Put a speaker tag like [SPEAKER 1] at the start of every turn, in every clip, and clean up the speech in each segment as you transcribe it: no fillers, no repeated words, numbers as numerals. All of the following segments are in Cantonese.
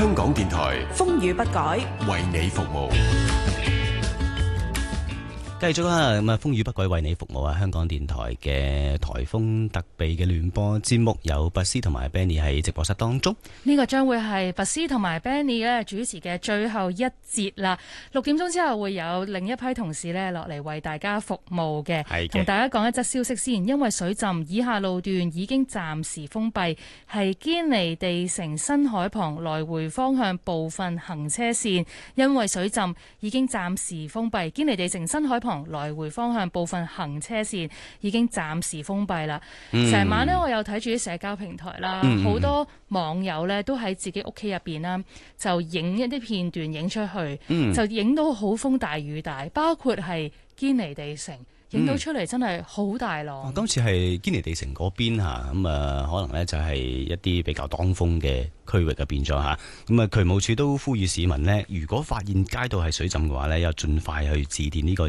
[SPEAKER 1] 香港電台
[SPEAKER 2] 風雨不改，
[SPEAKER 1] 為你服務。
[SPEAKER 3] 繼續啦，咁啊風雨不改為你服務啊！香港電台嘅颱風特備嘅聯播節目有拔斯同埋 Benny 喺直播室當中。
[SPEAKER 4] 呢個將會係拔斯同埋 Benny 咧主持嘅最後一節啦。6點鐘之後會有另一批同事咧落嚟為大家服務嘅。同大家講一則消息先，因為水浸，以下路段已經暫時封閉，係堅尼地城新海旁來回方向部分行車線，因為水浸已經暫時封閉，堅尼地城新海旁來回方向部分行車線已經暫時封閉啦。成晚呢，我有睇住啲社交平台啦，好多網友呢都喺自己屋企入邊啦，就影一啲片段影出去，就影到好風大雨大，包括係堅尼地城。影到出嚟真係好大浪。今
[SPEAKER 3] 次係堅尼地城嗰邊嚇，咁啊可能呢就係一啲比較當風嘅區域嘅變咗嚇。咁啊渠務署都呼籲市民呢，如果發現街道係水浸嘅話呢，又盡快去致電呢個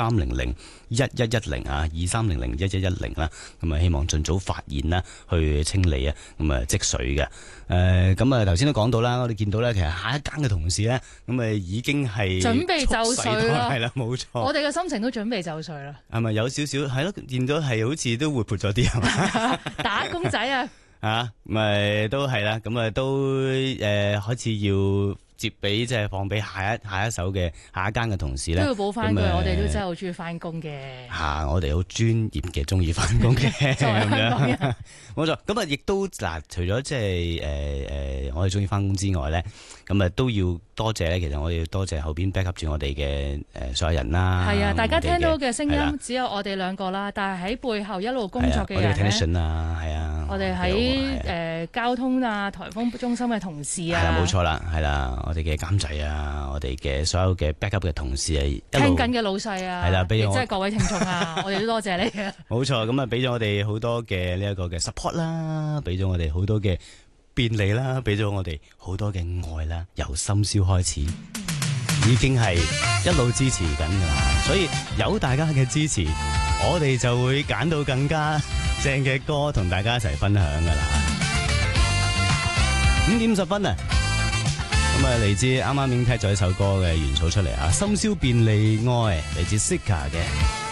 [SPEAKER 3] 23001110啊，23001110啦。咁啊希望盡早發現啦，去清理啊，咁啊積水嘅。咁啊頭先都講到啦，我哋見到呢，其實下一間嘅同事呢，咁啊已經係
[SPEAKER 4] 準備就緒啦，
[SPEAKER 3] 係啦冇錯。
[SPEAKER 4] 我哋嘅心情都準備就緒啦。
[SPEAKER 3] 係咪有少少係咯？見到係好似都活潑咗啲係嘛？
[SPEAKER 4] 打工仔啊！
[SPEAKER 3] 啊，咪都係啦，咁啊都開始要接俾即係放俾下一手嘅下一間嘅同事咧，
[SPEAKER 4] 都要補翻句，我哋都真係好中意翻工嘅。
[SPEAKER 3] 我哋好專業嘅，中意翻工嘅咁樣。冇錯，咁啊亦都嗱，除咗即係我哋中意翻工之外咧，咁啊都要多謝咧。其實我哋要多謝後邊 back up 住我哋嘅所有人啦。係啊，
[SPEAKER 4] 大家聽到嘅聲音只有我哋兩個啦，但係喺背後一路工作嘅人咧，
[SPEAKER 3] 我哋 technician 啊，係啊，
[SPEAKER 4] 我哋喺交通啊、颱風中心嘅同事啊，
[SPEAKER 3] 係啦，冇錯啦，係啦，我哋嘅監製啊，我哋嘅所有嘅 back up 嘅同事啊，
[SPEAKER 4] 聽緊嘅老細啊，
[SPEAKER 3] 係啦，俾我
[SPEAKER 4] 即係各位聽眾啊，我哋都多謝你啊。
[SPEAKER 3] 冇錯，咁啊俾咗我哋好多嘅呢一個嘅 support 啦，俾咗我哋好多嘅便利啦，俾咗我哋好多嘅愛啦，由深宵開始，已經係一路支持緊噶啦，所以有大家嘅支持，我哋就會揀到更加正嘅歌同大家一齊分享噶啦。5點10分啊，咁啊嚟自啱啱已經聽咗一首歌嘅元素出嚟啊，深宵便利愛嚟自 Sika 嘅。